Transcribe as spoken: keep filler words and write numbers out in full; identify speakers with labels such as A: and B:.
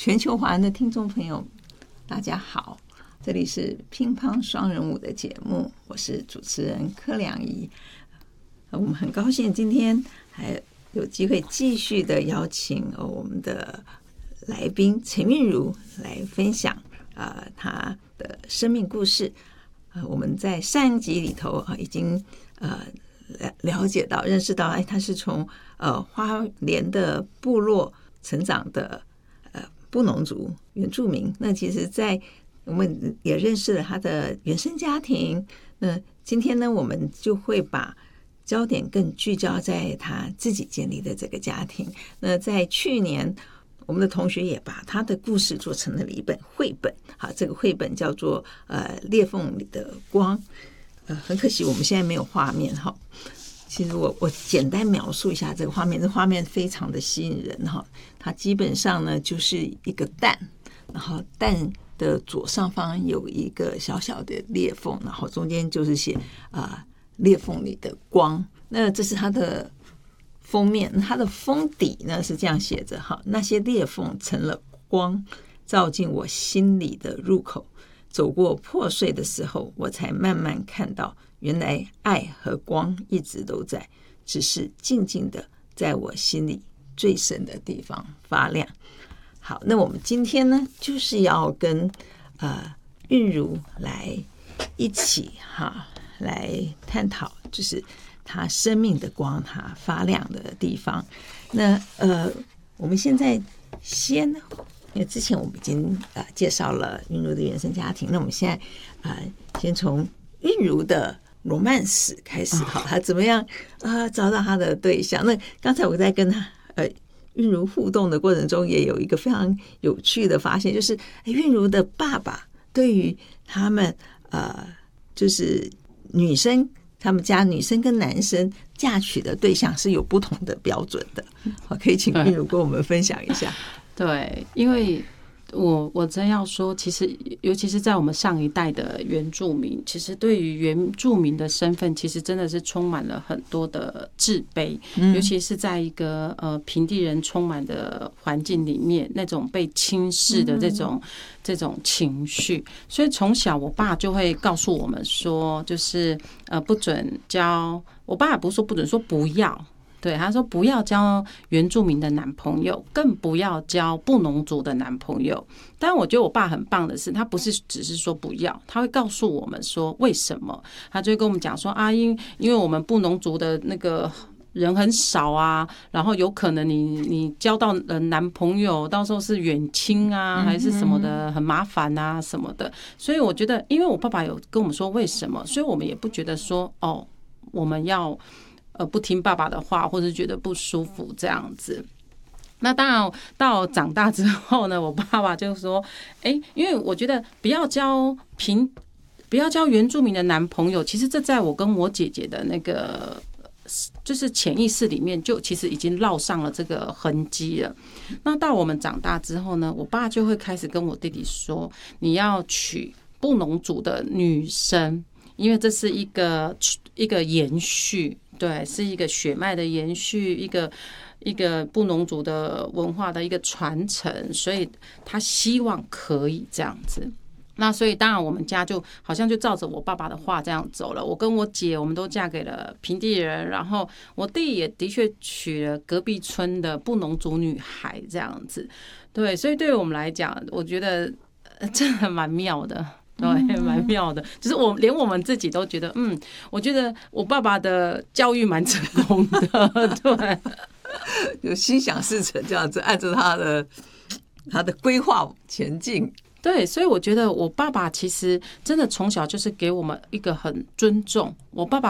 A: 全球华人的听众朋友，大家好，这里是乒乓双人舞的节目，我是主持人柯良仪。我们很高兴今天还有机会继续的邀请我们的来宾陈韵如来分享呃她的生命故事。呃，我们在上一集里头啊、呃、已经呃了解到、认识到，哎，她是从呃花莲的部落成长的呃布农族原住民。那其实，在我们也认识了她的原生家庭。那今天呢，我们就会把焦点更聚焦在她自己建立的这个家庭。那在去年，我们的同学也把他的故事做成了一本绘本，好，这个绘本叫做呃裂缝里的光。呃，很可惜我们现在没有画面哈。其实我我简单描述一下这个画面，这画面非常的吸引人哈。它基本上呢就是一个蛋，然后蛋的左上方有一个小小的裂缝，然后中间就是写啊、呃、裂缝里的光。那这是它的封面，它的封底呢是这样写着哈：那些裂缝成了光，照进我心里的入口。走过破碎的时候，我才慢慢看到，原来爱和光一直都在，只是静静的在我心里最深的地方发亮。好，那我们今天呢，就是要跟呃韵如来一起哈来探讨，就是他生命的光，他发亮的地方。那呃，我们现在先，因为之前我们已经呃介绍了韵如的原生家庭，那我们现在呃先从韵如的罗曼史开始，好，他怎么样啊、呃、找到他的对象？那刚才我在跟他呃韵如互动的过程中，也有一个非常有趣的发现，就是韵如的爸爸对于他们呃就是女生。他们家女生跟男生嫁娶的对象是有不同的标准的，好，可以请韵如跟我们分享一下。
B: 对，因为我我真要说，其实尤其是在我们上一代的原住民，其实对于原住民的身份，其实真的是充满了很多的自卑，嗯、尤其是在一个呃平地人充满的环境里面，那种被轻视的这种、嗯、这种情绪，所以从小我爸就会告诉我们说，就是呃不准交，我爸也不是说不准，说不要。对，他说不要交原住民的男朋友，更不要交布农族的男朋友。但我觉得我爸很棒的是，他不是只是说不要，他会告诉我们说为什么。他就会跟我们讲说啊，因因为我们布农族的那个人很少啊，然后有可能你你交到男朋友，到时候是远亲啊，还是什么的，很麻烦啊什么的。所以我觉得，因为我爸爸有跟我们说为什么，所以我们也不觉得说哦，我们要。呃，不听爸爸的话，或者觉得不舒服这样子。那当然，到长大之后呢，我爸爸就说：“哎、欸，因为我觉得不要交平，不要交原住民的男朋友。其实这在我跟我姐姐的那个就是潜意识里面，就其实已经烙上了这个痕迹了。那到我们长大之后呢，我爸就会开始跟我弟弟说：你要娶布农族的女生，因为这是一个一个延续。”对，是一个血脉的延续，一个一个布农族的文化的一个传承，所以他希望可以这样子。那所以当然我们家就好像就照着我爸爸的话这样走了。我跟我姐我们都嫁给了平地人，然后我弟也的确娶了隔壁村的布农族女孩这样子。对，所以对于我们来讲，我觉得真的蛮妙的。对，蛮妙的，就是我连我们自己都觉得，嗯，我觉得我爸爸的教育蛮成功的，对，
A: 有心想事成这样子，按照他的他的规划前进。
B: 对，所以我觉得我爸爸其实真的从小就是给我们一个很尊重。我爸爸